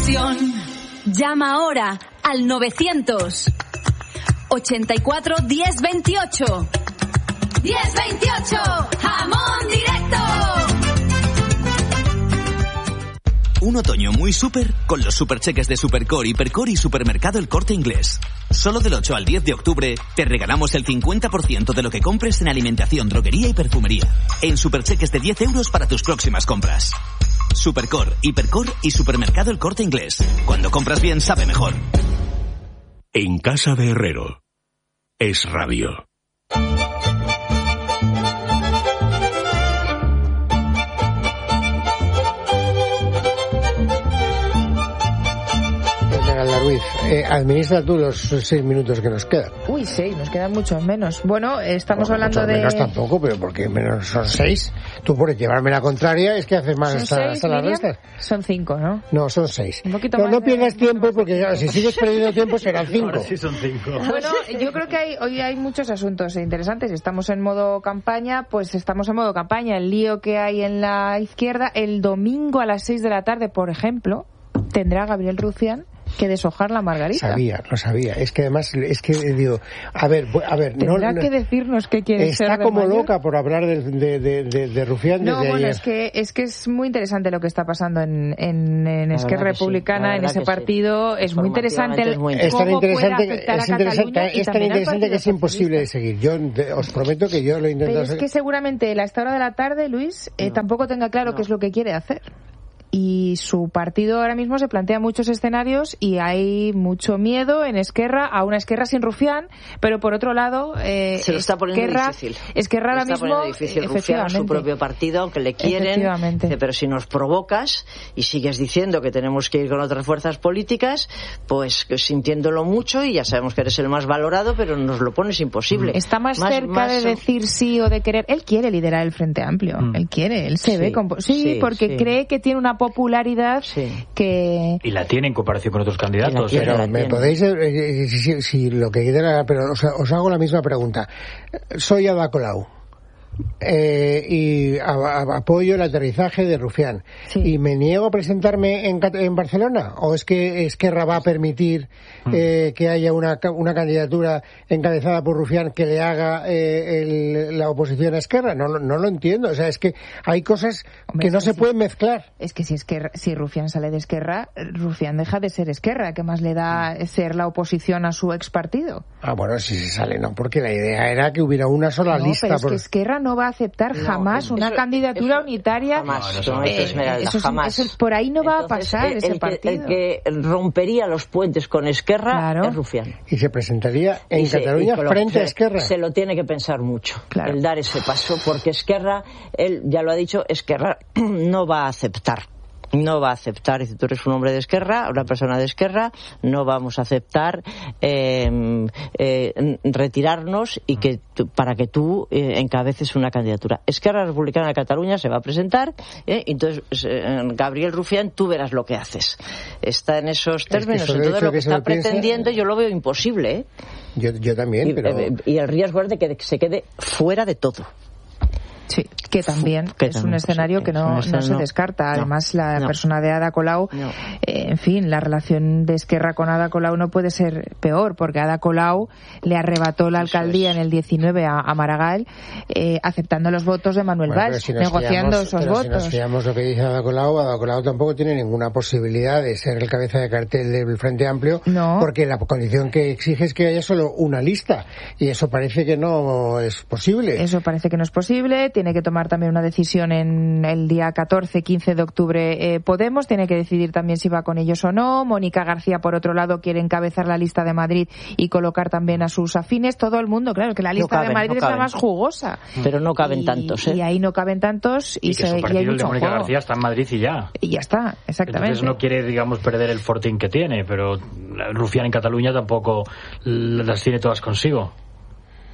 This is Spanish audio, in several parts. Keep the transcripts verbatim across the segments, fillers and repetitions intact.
ilusión. Llama ahora al novecientos ochenta y cuatro diez veintiocho. diez veintiocho, jamón directo. Un otoño muy súper con los supercheques de Supercore, Hipercore y Supermercado El Corte Inglés. Solo del ocho al diez de octubre te regalamos el cincuenta por ciento de lo que compres en alimentación, droguería y perfumería. En supercheques de diez euros para tus próximas compras. Supercore, Hipercore y Supermercado El Corte Inglés. Cuando compras bien, sabe mejor. En casa de Herrero. Es radio. Ruiz, eh, administra tú los seis minutos que nos quedan. Uy, seis, nos quedan muchos menos. Bueno, estamos bueno, hablando de... menos tampoco, pero porque menos son seis. Tú por llevarme la contraria es que haces más hasta, seis, hasta las restas. Son cinco, ¿no? No, son seis. Un poquito no, más no de... pierdas tiempo porque claro, si sigues perdiendo tiempo serán cinco. Ahora sí son cinco. Bueno, yo creo que hay, hoy hay muchos asuntos interesantes. Estamos en modo campaña, pues estamos en modo campaña. El lío que hay en la izquierda, el domingo a las seis de la tarde, por ejemplo, tendrá Gabriel Rufián que deshojar la margarita. Sabía, lo sabía. Es que además, es que digo, a ver, a ver, tendrá no, que decirnos qué quiere está ser. Está como mayor. loca por hablar de, de, de, de, de Rufián no, desde bueno, ayer. es que es que es muy interesante lo que está pasando en, en, en Esquerra Republicana, sí, en ese partido. Sí. Es muy interesante. Es, muy interesante. es tan interesante, es, interesante, es tan interesante que es imposible de seguir. Yo de, os prometo que yo lo intento Pero hacer. Es que seguramente a esta hora de la tarde, Luis, eh, no. tampoco tenga claro no. qué es lo que quiere hacer. Y su partido ahora mismo se plantea muchos escenarios y hay mucho miedo en Esquerra, a una Esquerra sin Rufián, pero por otro lado eh, se lo está poniendo Esquerra, difícil. Esquerra ahora se está mismo difícil Rufián, su propio partido, aunque le quieren, dice, pero si nos provocas y sigues diciendo que tenemos que ir con otras fuerzas políticas, pues sintiéndolo mucho y ya sabemos que eres el más valorado, pero nos lo pones imposible. Está más, más cerca más... de decir sí o de querer. Él quiere liderar el Frente Amplio, mm. él quiere, él se sí, ve como sí, sí porque sí. cree que tiene una popularidad sí. que... Y la tiene en comparación con otros candidatos. Tiene, pero me tiene. podéis... Eh, si, si, si lo que quiera... Pero os, os hago la misma pregunta. Soy Ada Colau. Eh, y a, a, apoyo el aterrizaje de Rufián sí. y me niego a presentarme en, en Barcelona, o es que Esquerra va a permitir eh, que haya una, una candidatura encabezada por Rufián que le haga eh, el, la oposición a Esquerra. No, no, no lo entiendo, o sea, es que hay cosas Hombre, que no se sí. pueden mezclar. Es que si Esquerra, si Rufián sale de Esquerra, Rufián deja de ser Esquerra. ¿Qué más le da ser la oposición a su ex partido? Ah, bueno, si se sale, no, porque la idea era que hubiera una sola no, lista. Pero es por... que Esquerra no va a aceptar no, jamás una eso, candidatura eso, unitaria. Jamás, no, no, eh, Esmeralda, eso, jamás. Eso, por ahí no Entonces, va a pasar el, ese el partido. Que, el que rompería los puentes con Esquerra claro. es Rufián. Y se presentaría en y Cataluña se, frente se, a Esquerra. Se lo tiene que pensar mucho, claro. el dar ese paso, porque Esquerra, él ya lo ha dicho, Esquerra no va a aceptar. No va a aceptar, dice, tú eres un hombre de Esquerra, una persona de Esquerra, no vamos a aceptar eh, eh, retirarnos y que tú, para que tú eh, encabeces una candidatura. Esquerra Republicana de Cataluña se va a presentar, eh, entonces eh, Gabriel Rufián, tú verás lo que haces. Está en esos términos, es que entonces lo que, que está pretendiendo piensa... yo lo veo imposible. ¿eh? Yo, yo también, y, pero... Eh, y el riesgo es de que se quede fuera de todo. Sí, que también que es también, un escenario sí, que no, escenario, no se no. descarta. Además, no, la no. persona de Ada Colau, no. eh, en fin, la relación de Esquerra con Ada Colau no puede ser peor, porque Ada Colau le arrebató la alcaldía en el diecinueve a, a Maragall, eh, aceptando los votos de Manuel bueno, Valls, si negociando fiamos, esos pero votos. Si nos fiamos lo que dice Ada Colau, Ada Colau tampoco tiene ninguna posibilidad de ser el cabeza de cartel del Frente Amplio, no. porque la condición que exige es que haya solo una lista, y eso parece que no es posible. Eso parece que no es posible, tiene que tomar también una decisión en el día catorce quince de octubre eh, Podemos, tiene que decidir también si va con ellos o no. Mónica García, por otro lado, quiere encabezar la lista de Madrid y colocar también a sus afines. Todo el mundo, claro, que la lista no caben, de Madrid no es la más jugosa. Pero no caben y, tantos, ¿eh? Y ahí no caben tantos y, y que se, su partido, y hay el mucho de Mónica juego. García está en Madrid y ya. Y ya está, exactamente. Entonces no quiere, digamos, perder el fortín que tiene, pero Rufián en Cataluña tampoco las tiene todas consigo.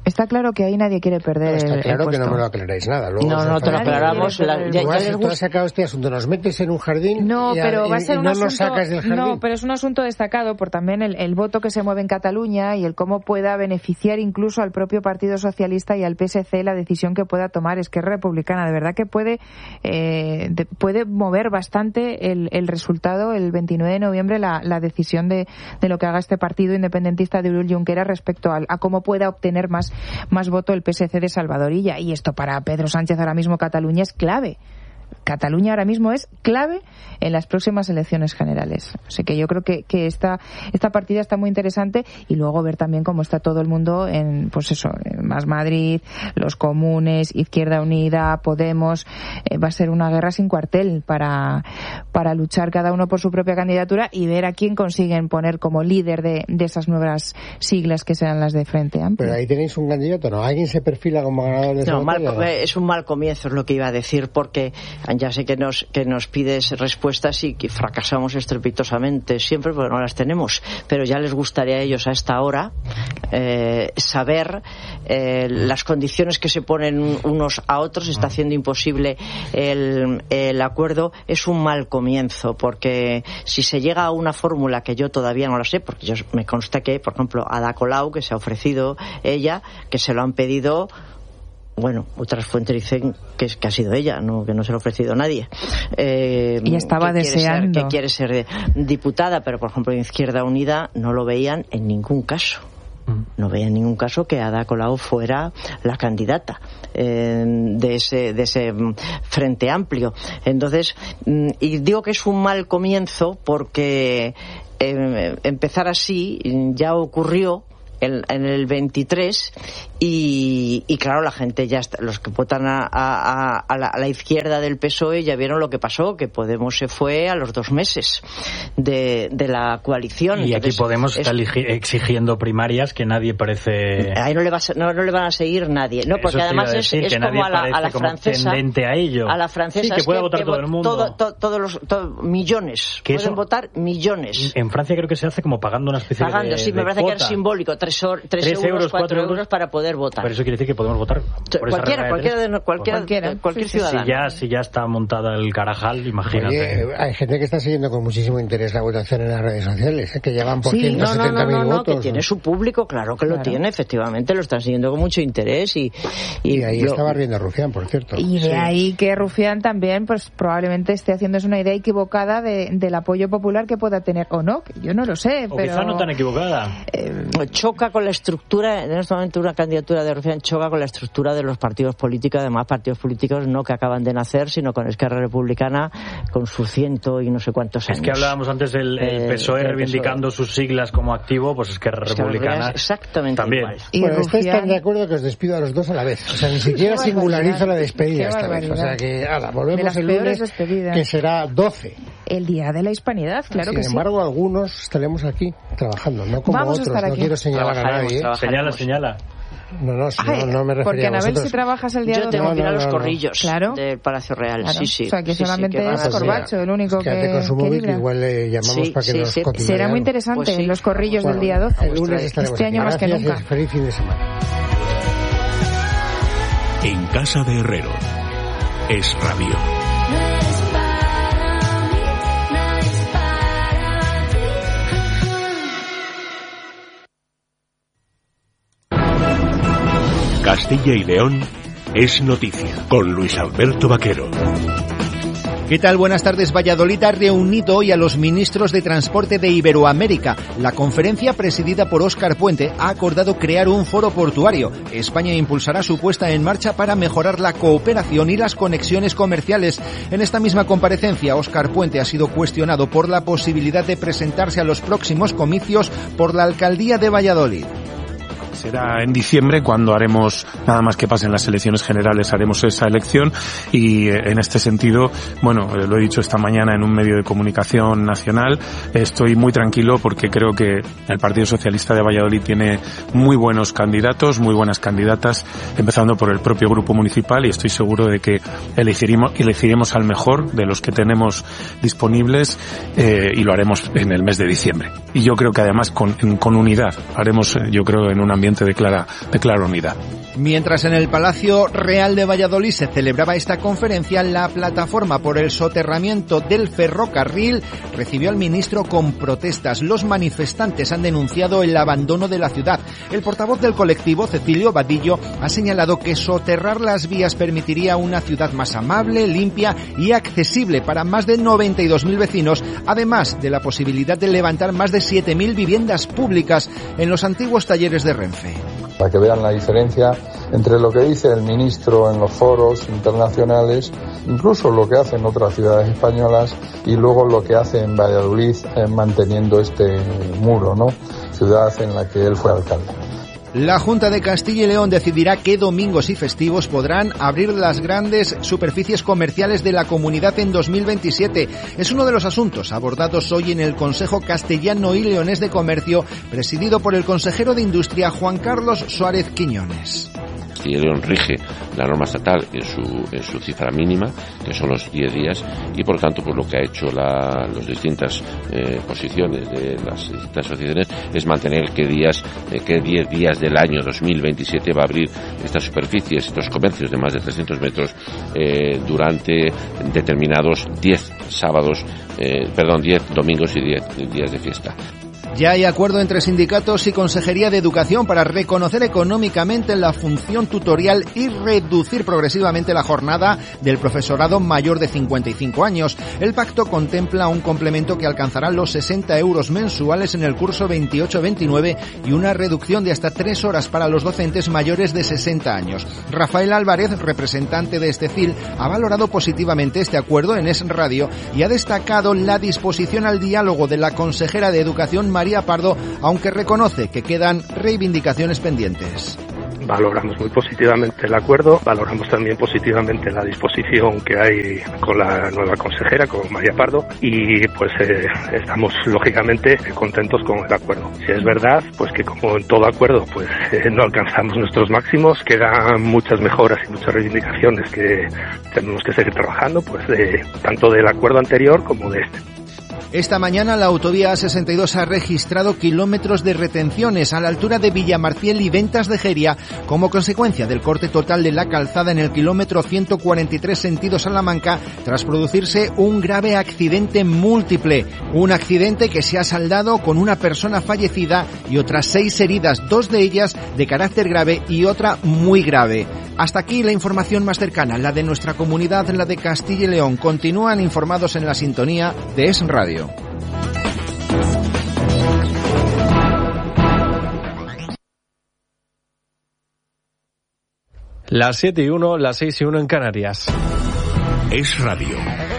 Está claro que ahí nadie quiere perder no, está el, claro el que puesto. no me lo aclaráis nada. Luego no, no te lo aclaramos. La, ya, Igual, ya si tú has sacado este asunto, nos metes en un jardín no, y, pero y, va a ser y un no asunto, nos sacas del jardín. No, pero es un asunto destacado por también el, el voto que se mueve en Cataluña y el cómo pueda beneficiar incluso al propio Partido Socialista y al P S C la decisión que pueda tomar Esquerra Republicana. De verdad que puede eh, de, puede mover bastante el, el resultado el veintinueve de noviembre, la, la decisión de, de lo que haga este partido independentista de Oriol Junqueras respecto a, a cómo pueda obtener más, más voto el P S C de Salvadorilla. Y esto para Pedro Sánchez ahora mismo, Cataluña es clave. Cataluña ahora mismo es clave en las próximas elecciones generales. O sea que yo creo que, que esta, esta partida está muy interesante, y luego ver también cómo está todo el mundo en, pues eso, en Más Madrid, los comunes, Izquierda Unida, Podemos. Eh, va a ser una guerra sin cuartel para, para luchar cada uno por su propia candidatura y ver a quién consiguen poner como líder de, de esas nuevas siglas que serán las de Frente Amplio. Pero ahí tenéis un candidato, ¿no? ¿Alguien se perfila como ganador de esa No, batalla, mal, no? es un mal comienzo, es lo que iba a decir, porque ya sé que nos que nos pides respuestas y que fracasamos estrepitosamente siempre porque no las tenemos, pero ya les gustaría a ellos a esta hora eh, saber eh, las condiciones que se ponen unos a otros. Está haciendo imposible el, el acuerdo. Es un mal comienzo, porque si se llega a una fórmula, que yo todavía no la sé, porque yo me consta que, por ejemplo, Ada Colau, que se ha ofrecido ella, que se lo han pedido. Bueno, otras fuentes dicen que, es, que ha sido ella, no que no se lo ha ofrecido nadie. Eh, y estaba que deseando. Quiere ser, que quiere ser diputada, pero por ejemplo en Izquierda Unida no lo veían en ningún caso. No veía en ningún caso que Ada Colau fuera la candidata eh, de ese de ese Frente Amplio. Entonces, y digo que es un mal comienzo porque eh, empezar así ya ocurrió en, en el veintitrés y, y claro, la gente ya está, los que votan a, a, a, la, a la izquierda del P S O E ya vieron lo que pasó, que Podemos se fue a los dos meses de, de la coalición. Y Entonces, aquí Podemos es, está exigiendo primarias que nadie parece... Ahí no le, va a, no, no le van a seguir nadie, no, porque además es, decir, es como a la, a la francesa, a, ello. a la francesa, sí, que es pueda que, votar que todo el mundo. Todo, todo, todos los todo, millones que pueden eso, votar millones. En Francia creo que se hace como pagando una especie pagando, de sí, de me parece cuota. que era simbólico, tres, or, tres, tres euros, euros, cuatro euros, euros para poder votar. Pero eso quiere decir que podemos votar por cualquiera, esa cualquiera, de, cualquiera, cualquiera, cualquier sí, ciudadano. Si ya, si ya está montada el Carajal, imagínate. Oye, hay gente que está siguiendo con muchísimo interés la votación en las redes sociales, ¿eh? Que llevan por sí, ciento setenta mil no, no, no, no, votos. que tiene su público, claro que claro. lo tiene, efectivamente, lo están siguiendo con mucho interés. Y, y, y ahí lo, estaba riendo Rufián, por cierto. Y de sí. ahí que Rufián también, pues probablemente esté haciéndose una idea equivocada de, del apoyo popular que pueda tener o no, que yo no lo sé. O pero quizá no tan equivocada. Eh, choca con la estructura, en este momento una candidatura de Rufián choca con la estructura de los partidos políticos, además partidos políticos no que acaban de nacer, sino con Esquerra Republicana, con sus ciento y no sé cuántos años. Es que hablábamos antes del el P S O E eh, reivindicando P S O E. Sus siglas como activo, pues Esquerra Republicana exactamente también. Igual. Y bueno, Rufián... estáis tan de acuerdo que os despido a los dos a la vez. O sea, ni siquiera singularizo la despedida esta vez. O sea que, ala, volvemos el lunes, despedidas. Que será doce. El Día de la Hispanidad, claro Sin que sí. Sin embargo, algunos estaremos aquí trabajando, no como Vamos otros. A no quiero señalar a nadie. Señala, señala. No, no, Ay, no, no me refería porque a Anabel, vosotros. si trabajas el día Yo doce... tengo que ir no, a no, los no, corrillos claro. del Palacio Real, claro. sí, sí. O sea, que sí, solamente sí, que es Corbacho el único que, quédate con su móvil, que, que igual le llamamos sí, para que sí, nos sí. cotille. Será muy interesante pues sí. los corrillos bueno, del día doce. El lunes estaremos este año aquí. más que Gracias nunca. Y feliz fin de semana. En casa de Herrero. Es Radio. Castilla y León es noticia con Luis Alberto Vaquero. ¿Qué tal? Buenas tardes. Valladolid ha reunido hoy a los ministros de Transporte de Iberoamérica. La conferencia, presidida por Óscar Puente, ha acordado crear un foro portuario. España impulsará su puesta en marcha para mejorar la cooperación y las conexiones comerciales. En esta misma comparecencia, Óscar Puente ha sido cuestionado por la posibilidad de presentarse a los próximos comicios por la alcaldía de Valladolid. Será en diciembre cuando haremos, nada más que pasen las elecciones generales, haremos esa elección y eh, en este sentido, bueno, eh, lo he dicho esta mañana en un medio de comunicación nacional, estoy muy tranquilo porque creo que el Partido Socialista de Valladolid tiene muy buenos candidatos, muy buenas candidatas, empezando por el propio grupo municipal y estoy seguro de que elegiremos, elegiremos al mejor de los que tenemos disponibles eh, y lo haremos en el mes de diciembre. Y yo creo que además con, con unidad haremos, yo creo, en un ambiente evidentemente de clara, de clara unidad. Mientras en el Palacio Real de Valladolid se celebraba esta conferencia, la plataforma por el soterramiento del ferrocarril recibió al ministro con protestas. Los manifestantes han denunciado el abandono de la ciudad. El portavoz del colectivo, Cecilio Vadillo, ha señalado que soterrar las vías permitiría una ciudad más amable, limpia y accesible para más de noventa y dos mil vecinos, además de la posibilidad de levantar más de siete mil viviendas públicas en los antiguos talleres de Renfe. Para que vean la diferencia entre lo que dice el ministro en los foros internacionales, incluso lo que hace en otras ciudades españolas, y luego lo que hace en Valladolid eh, manteniendo este muro, ¿no? Ciudad en la que él fue alcalde. La Junta de Castilla y León decidirá qué domingos y festivos podrán abrir las grandes superficies comerciales de la comunidad en dos mil veintisiete. Es uno de los asuntos abordados hoy en el Consejo Castellano y Leonés de Comercio, presidido por el consejero de Industria, Juan Carlos Suárez Quiñones. Castilla y León rige la norma estatal en su, en su cifra mínima, que son los diez días, y por tanto pues lo que ha hecho la, las distintas eh, posiciones de las distintas asociaciones es mantener qué días, eh, qué diez días del año dos mil veintisiete va a abrir estas superficies, estos comercios de más de trescientos metros eh, durante determinados diez sábados, eh, perdón, diez domingos y diez días de fiesta. Ya hay acuerdo entre sindicatos y Consejería de Educación para reconocer económicamente la función tutorial y reducir progresivamente la jornada del profesorado mayor de cincuenta y cinco años. El pacto contempla un complemento que alcanzará los sesenta euros mensuales en el curso veintiocho veintinueve y una reducción de hasta tres horas para los docentes mayores de sesenta años. Rafael Álvarez, representante de Estecil, ha valorado positivamente este acuerdo en Es Radio y ha destacado la disposición al diálogo de la consejera de Educación, María Pardo, aunque reconoce que quedan reivindicaciones pendientes. Valoramos muy positivamente el acuerdo, valoramos también positivamente la disposición que hay con la nueva consejera, con María Pardo, y pues eh, estamos lógicamente contentos con el acuerdo. Si es verdad, pues que como en todo acuerdo, pues eh, no alcanzamos nuestros máximos, quedan muchas mejoras y muchas reivindicaciones que tenemos que seguir trabajando, pues de, tanto del acuerdo anterior como de este. Esta mañana la autovía A sesenta y dos ha registrado kilómetros de retenciones a la altura de Villamarciel y Ventas de Jeria como consecuencia del corte total de la calzada en el kilómetro ciento cuarenta y tres sentido Salamanca tras producirse un grave accidente múltiple. Un accidente que se ha saldado con una persona fallecida y otras seis heridas, dos de ellas de carácter grave y otra muy grave. Hasta aquí la información más cercana, la de nuestra comunidad, la de Castilla y León. Continúan informados en la sintonía de Es Radio. Las siete y uno, las seis y uno en Canarias. Es Radio.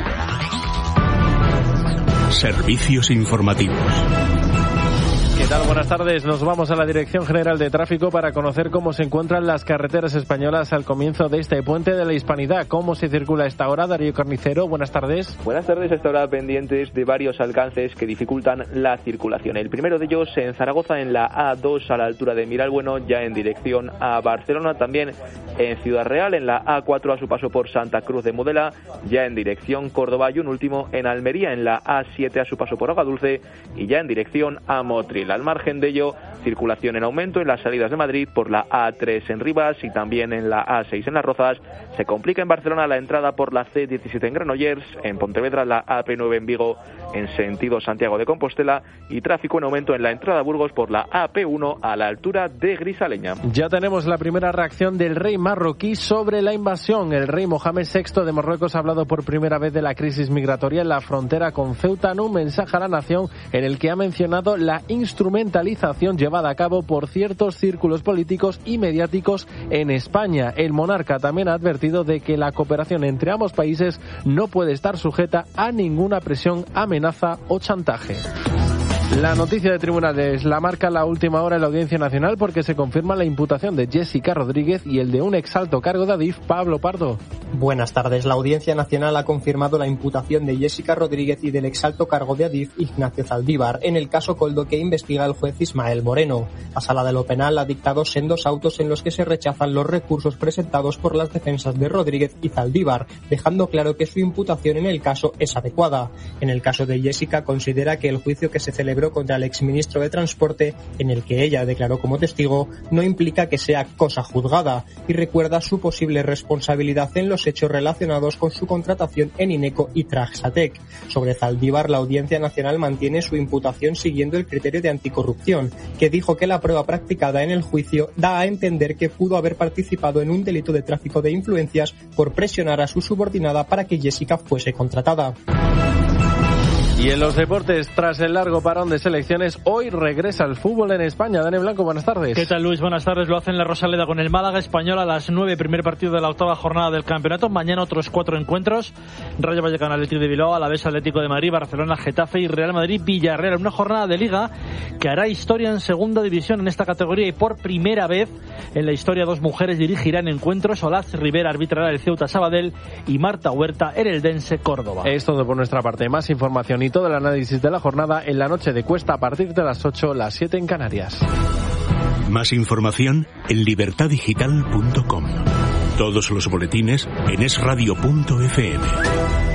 Servicios informativos. ¿Qué tal? Buenas tardes. Nos vamos a la Dirección General de Tráfico para conocer cómo se encuentran las carreteras españolas al comienzo de este puente de la Hispanidad. ¿Cómo se circula a esta hora? Darío Carnicero, buenas tardes. Buenas tardes. A esta hora pendientes de varios alcances que dificultan la circulación. El primero de ellos en Zaragoza, en la A dos a la altura de Miralbueno, ya en dirección a Barcelona. También en Ciudad Real, en la A cuatro a su paso por Santa Cruz de Mudela, ya en dirección Córdoba. Y un último en Almería, en la A siete a su paso por Agadulce y ya en dirección a Motril. Al margen de ello, circulación en aumento en las salidas de Madrid por la A tres en Rivas y también en la A seis en Las Rozas. Se complica en Barcelona la entrada por la C diecisiete en Granollers, en Pontevedra la A P nueve en Vigo en sentido Santiago de Compostela y tráfico en aumento en la entrada a Burgos por la A P uno a la altura de Grisaleña. Ya tenemos la primera reacción del rey marroquí sobre la invasión. El rey Mohamed sexto de Marruecos ha hablado por primera vez de la crisis migratoria en la frontera con Ceuta en un mensaje a la nación en el que ha mencionado la instrumentalización llevada a cabo por ciertos círculos políticos y mediáticos en España. El monarca también ha advertido de que la cooperación entre ambos países no puede estar sujeta a ninguna presión, amenaza o chantaje. La noticia de tribunales la marca la última hora en la Audiencia Nacional porque se confirma la imputación de Jessica Rodríguez y el de un exalto cargo de Adif, Pablo Pardo. Buenas tardes. La Audiencia Nacional ha confirmado la imputación de Jessica Rodríguez y del exalto cargo de Adif, Ignacio Zaldívar, en el caso Koldo que investiga el juez Ismael Moreno. La Sala de lo Penal ha dictado sendos autos en los que se rechazan los recursos presentados por las defensas de Rodríguez y Zaldívar, dejando claro que su imputación en el caso es adecuada. En el caso de Jessica, considera que el juicio que se celebró contra el exministro de Transporte, en el que ella declaró como testigo, no implica que sea cosa juzgada, y recuerda su posible responsabilidad en los hechos relacionados con su contratación en Ineco y Traxatec. Sobre Zaldívar, la Audiencia Nacional mantiene su imputación siguiendo el criterio de anticorrupción, que dijo que la prueba practicada en el juicio da a entender que pudo haber participado en un delito de tráfico de influencias por presionar a su subordinada para que Jessica fuese contratada. Y en los deportes, tras el largo parón de selecciones, hoy regresa el fútbol en España. Dani Blanco, buenas tardes. ¿Qué tal, Luis? Buenas tardes. Lo hacen la Rosaleda con el Málaga Español a las nueve, primer partido de la octava jornada del campeonato. Mañana otros cuatro encuentros. Rayo Vallecano, Atlético de Bilbao, Alavés, Atlético de Madrid, Barcelona, Getafe y Real Madrid, Villarreal. Una jornada de Liga que hará historia en segunda división en esta categoría, y por primera vez en la historia dos mujeres dirigirán encuentros. Olaz Rivera arbitrará el Ceuta Sabadell y Marta Huerta el Eldense Córdoba. Es todo por nuestra parte. Más información y todo el análisis de la jornada en la noche de Cuesta a partir de las ocho, las siete en Canarias. Más información en libertad digital punto com. Todos los boletines en es radio punto efe eme.